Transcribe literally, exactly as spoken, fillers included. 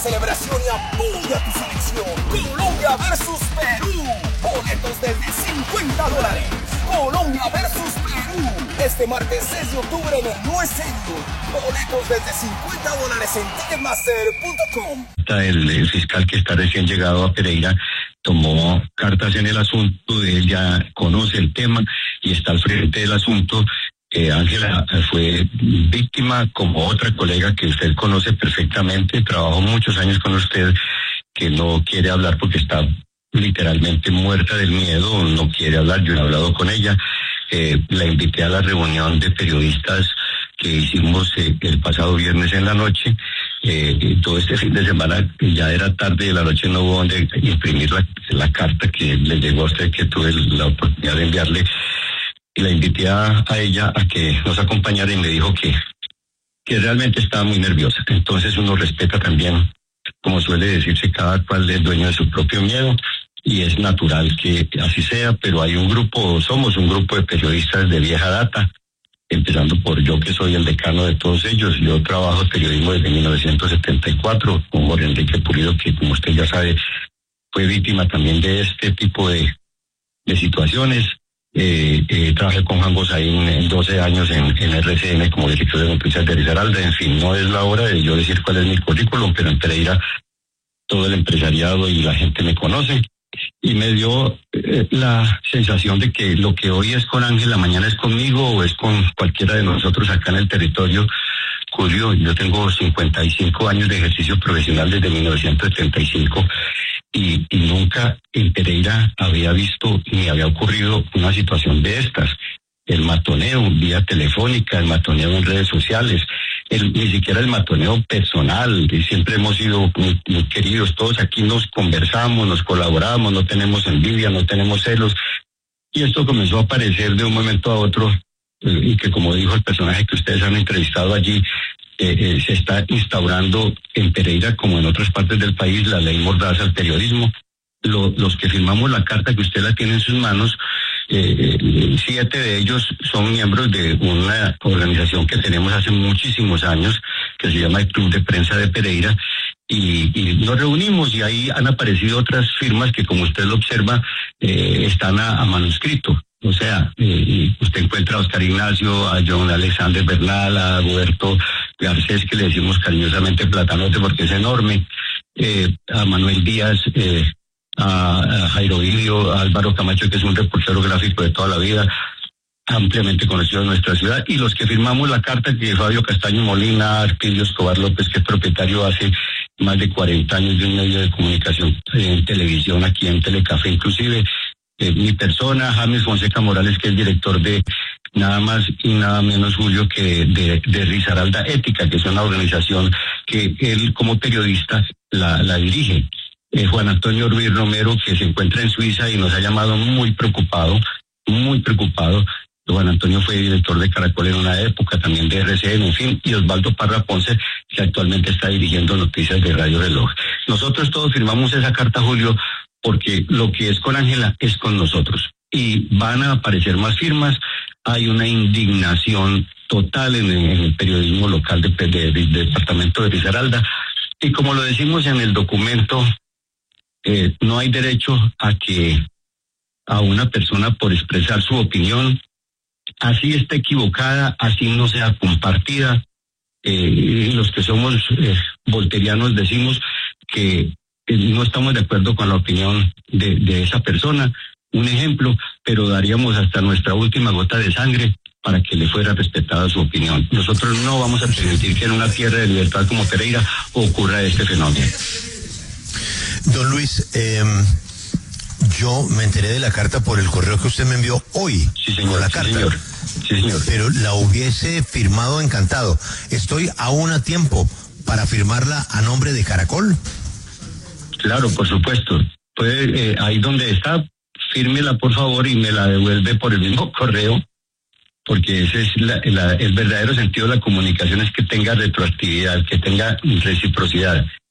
celebración y apoya tu selección. Colombia versus Perú. Boletos desde cincuenta dólares. Colombia versus Perú. Este martes seis de octubre en el New Stadium. Boletos desde cincuenta dólares en ticketmaster punto com. El, el fiscal que está recién llegado a Pereira tomó cartas en el asunto, él ya conoce el tema y está al frente del asunto. Eh, Ángela fue víctima como otra colega que usted conoce perfectamente, trabajó muchos años con usted, que no quiere hablar porque está literalmente muerta del miedo, no quiere hablar. Yo he hablado con ella, eh, la invité a la reunión de periodistas que hicimos eh, el pasado viernes en la noche. Eh, todo este fin de semana ya era tarde de la noche, no hubo donde imprimir la, la carta que le llegó a usted, que tuve la oportunidad de enviarle, y la invité a, a ella a que nos acompañara y me dijo que, que realmente estaba muy nerviosa. Entonces uno respeta también, como suele decirse, cada cual es dueño de su propio miedo y es natural que así sea, pero hay un grupo, somos un grupo de periodistas de vieja data, empezando por yo que soy el decano de todos ellos. Yo trabajo en periodismo desde mil novecientos setenta y cuatro con Jorge Enrique Pulido, que como usted ya sabe fue víctima también de este tipo de, de situaciones. Eh, eh, trabajé con Juan Gosaín en doce años en, en R C N como director de noticias de Risaralda. En fin, no es la hora de yo decir cuál es mi currículum, pero en Pereira todo el empresariado y la gente me conoce. Y me dio eh, la sensación de que lo que hoy es con Ángela, mañana es conmigo o es con cualquiera de nosotros acá en el territorio. Julio, yo tengo cincuenta y cinco años de ejercicio profesional desde mil novecientos setenta y cinco y, y nunca en Pereira había visto ni había ocurrido una situación de estas. El matoneo vía telefónica, el matoneo en redes sociales, el, ni siquiera el matoneo personal, y siempre hemos sido muy, muy queridos, todos aquí nos conversamos, nos colaboramos, no tenemos envidia, no tenemos celos, y esto comenzó a aparecer de un momento a otro, eh, y que como dijo el personaje que ustedes han entrevistado allí, eh, eh, se está instaurando en Pereira como en otras partes del país la ley mordaza al periodismo. Lo, los que firmamos la carta, que usted la tiene en sus manos, eh, siete de ellos son miembros de una organización que tenemos hace muchísimos años, que se llama el Club de Prensa de Pereira, y, y nos reunimos y ahí han aparecido otras firmas que, como usted lo observa, eh, están a, a manuscrito. O sea, eh, usted encuentra a Oscar Ignacio, a John Alexander Bernal, a Roberto Garcés, que le decimos cariñosamente Platanote porque es enorme, eh, a Manuel Díaz, eh, a, a Jairo Vidio, a Álvaro Camacho, que es un reportero gráfico de toda la vida, ampliamente conocido en nuestra ciudad, y los que firmamos la carta, que Fabio Castaño Molina, Arpidio Escobar López, que es propietario hace más de cuarenta años de un medio de comunicación en televisión, aquí en Telecafé, inclusive eh, mi persona, James Fonseca Morales, que es director de nada más y nada menos, Julio, que de, de Risaralda Ética, que es una organización que él como periodista la, la dirige. Eh, Juan Antonio Ruiz Romero, que se encuentra en Suiza y nos ha llamado muy preocupado, muy preocupado. Juan Antonio fue director de Caracol en una época, también de R C N, en fin, y Osvaldo Parra Ponce, que actualmente está dirigiendo Noticias de Radio Reloj. Nosotros todos firmamos esa carta, Julio, porque lo que es con Ángela es con nosotros. Y van a aparecer más firmas. Hay una indignación total en, en el periodismo local de, de, de, del departamento de Risaralda. Y como lo decimos en el documento, Eh, no hay derecho a que a una persona por expresar su opinión, así esté equivocada, así no sea compartida. Eh, los que somos eh, volterianos decimos que eh, no estamos de acuerdo con la opinión de, de esa persona, un ejemplo, pero daríamos hasta nuestra última gota de sangre para que le fuera respetada su opinión. Nosotros no vamos a permitir que en una tierra de libertad como Pereira ocurra este fenómeno. Don Luis, eh, yo me enteré de la carta por el correo que usted me envió hoy. Sí, señor. Con la sí, carta. Señor. Sí, señor. Pero la hubiese firmado encantado. Estoy aún a tiempo para firmarla a nombre de Caracol. Claro, por supuesto. Puede, eh, ahí donde está, fírmela por favor y me la devuelve por el mismo correo, porque ese es la, la, el verdadero sentido de la comunicación, es que tenga retroactividad, que tenga reciprocidad.